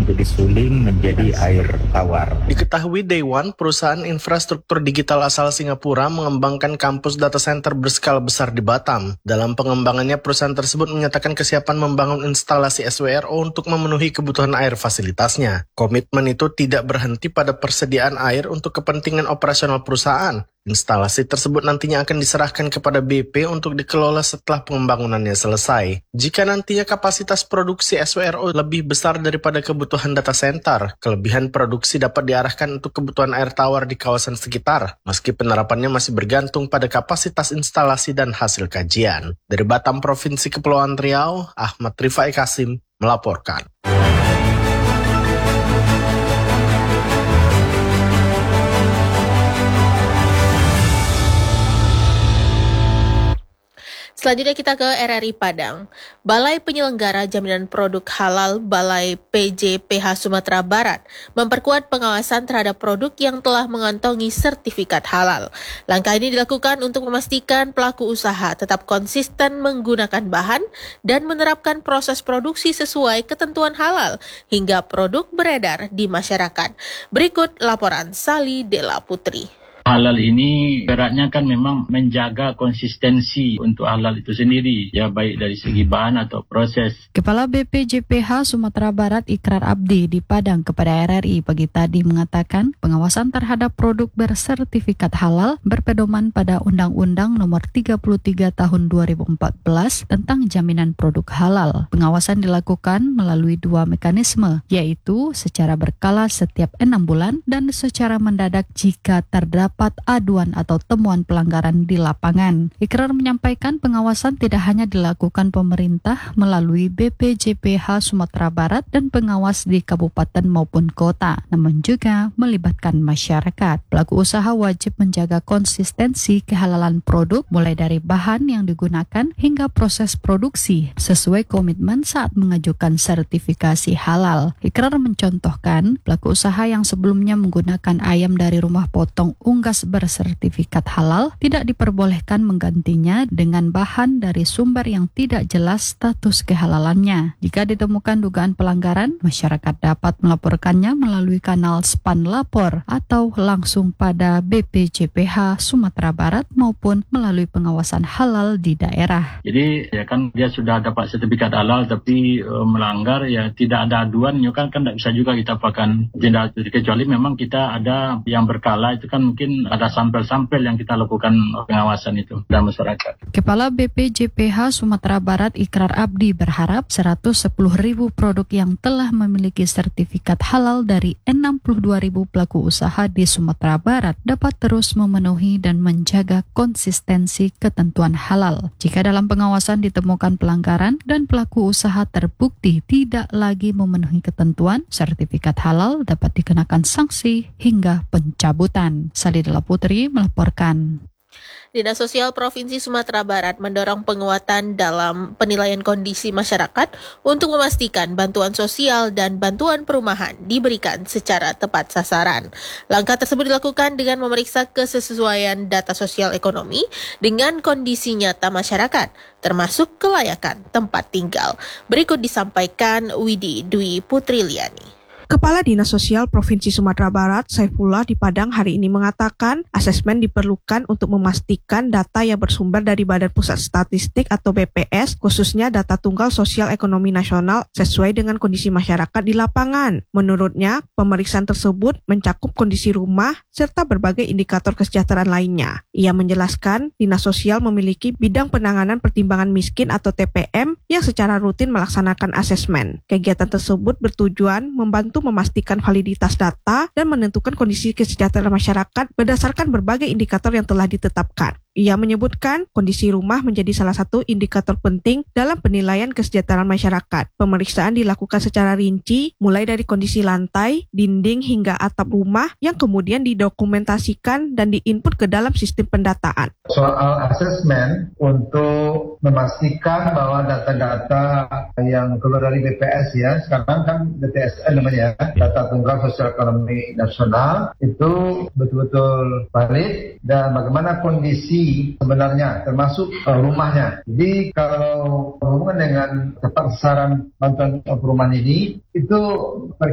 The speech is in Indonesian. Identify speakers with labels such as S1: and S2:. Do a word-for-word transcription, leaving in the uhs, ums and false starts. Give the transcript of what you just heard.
S1: untuk disuling menjadi air tawar.
S2: Diketahui Day One, perusahaan infrastruktur digital asal Singapura, mengembangkan kampus data center berskala besar di Batam. Dalam pengembangannya, perusahaan tersebut menyatakan kesiapan membangun instalasi S W R O untuk memenuhi kebutuhan air fasilitasnya. Komitmen itu tidak berhenti pada persediaan air untuk kepentingan operasional perusahaan. Instalasi tersebut nantinya akan diserahkan kepada B P untuk dikelola setelah pembangunannya selesai. Jika nantinya kapasitas produksi S W R O lebih besar daripada kebutuhan data center, kelebihan produksi dapat diarahkan untuk kebutuhan air tawar di kawasan sekitar, meski penerapannya masih bergantung pada kapasitas instalasi dan hasil kajian. Dari Batam, Provinsi Kepulauan Riau, Ahmad Rifai Kasim melaporkan.
S3: Selanjutnya kita ke R R I Padang. Balai Penyelenggara Jaminan Produk Halal Balai P J P H Sumatera Barat memperkuat pengawasan terhadap produk yang telah mengantongi sertifikat halal. Langkah ini dilakukan untuk memastikan pelaku usaha tetap konsisten menggunakan bahan dan menerapkan proses produksi sesuai ketentuan halal hingga produk beredar di masyarakat. Berikut laporan Sali Dela Putri.
S4: Halal ini beratnya kan memang menjaga konsistensi untuk halal itu sendiri, ya baik dari segi bahan atau proses.
S5: Kepala B P J P H Sumatera Barat Ikrar Abdi di Padang kepada R R I pagi tadi mengatakan pengawasan terhadap produk bersertifikat halal berpedoman pada Undang-Undang Nomor tiga puluh tiga Tahun dua ribu empat belas tentang jaminan produk halal. Pengawasan dilakukan melalui dua mekanisme, yaitu secara berkala setiap enam bulan dan secara mendadak jika terdapat dapat aduan atau temuan pelanggaran di lapangan. Ikrar menyampaikan pengawasan tidak hanya dilakukan pemerintah melalui B P J P H Sumatera Barat dan pengawas di kabupaten maupun kota, namun juga melibatkan masyarakat. Pelaku usaha wajib menjaga konsistensi kehalalan produk mulai dari bahan yang digunakan hingga proses produksi sesuai komitmen saat mengajukan sertifikasi halal. Ikrar mencontohkan pelaku usaha yang sebelumnya menggunakan ayam dari rumah potong unggas bersertifikat halal tidak diperbolehkan menggantinya dengan bahan dari sumber yang tidak jelas status kehalalannya. Jika ditemukan dugaan pelanggaran, masyarakat dapat melaporkannya melalui kanal Span Lapor atau langsung pada B P J P H Sumatera Barat maupun melalui pengawasan halal di daerah.
S4: Jadi ya kan dia sudah dapat sertifikat halal tapi e, melanggar, ya tidak ada aduan, ya kan kan tidak bisa juga kita apakan tindak lanjut, kecuali memang kita ada yang berkala, itu kan mungkin ada sampel-sampel yang kita lakukan pengawasan itu dalam masyarakat.
S5: Kepala B P J P H Sumatera Barat Ikrar Abdi berharap seratus sepuluh ribu produk yang telah memiliki sertifikat halal dari enam puluh dua ribu pelaku usaha di Sumatera Barat dapat terus memenuhi dan menjaga konsistensi ketentuan halal. Jika dalam pengawasan ditemukan pelanggaran dan pelaku usaha terbukti tidak lagi memenuhi ketentuan, sertifikat halal dapat dikenakan sanksi hingga pencabutan. Salidela Putri melaporkan.
S3: Dinas Sosial Provinsi Sumatera Barat mendorong penguatan dalam penilaian kondisi masyarakat untuk memastikan bantuan sosial dan bantuan perumahan diberikan secara tepat sasaran. Langkah tersebut dilakukan dengan memeriksa kesesuaian data sosial ekonomi dengan kondisi nyata masyarakat, termasuk kelayakan tempat tinggal. Berikut disampaikan Widi Dwi Putri Liani.
S6: Kepala Dinas Sosial Provinsi Sumatera Barat, Saifullah di Padang hari ini mengatakan asesmen diperlukan untuk memastikan data yang bersumber dari Badan Pusat Statistik atau B P S, khususnya data tunggal sosial ekonomi nasional sesuai dengan kondisi masyarakat di lapangan. Menurutnya, pemeriksaan tersebut mencakup kondisi rumah serta berbagai indikator kesejahteraan lainnya. Ia menjelaskan, Dinas Sosial memiliki bidang penanganan pertimbangan miskin atau T P M yang secara rutin melaksanakan asesmen. Kegiatan tersebut bertujuan membantu memastikan validitas data dan menentukan kondisi kesejahteraan masyarakat berdasarkan berbagai indikator yang telah ditetapkan. Ia menyebutkan kondisi rumah menjadi salah satu indikator penting dalam penilaian kesejahteraan masyarakat. Pemeriksaan dilakukan secara rinci, mulai dari kondisi lantai, dinding hingga atap rumah yang kemudian didokumentasikan dan diinput ke dalam sistem pendataan.
S7: Soal asesmen untuk memastikan bahwa data-data yang keluar dari B P S ya, sekarang kan D T S N namanya, data tunggal sosial ekonomi nasional, itu betul-betul valid dan bagaimana kondisi sebenarnya termasuk uh, rumahnya. Jadi kalau berhubungan dengan tepat sasaran bantuan perumahan ini, itu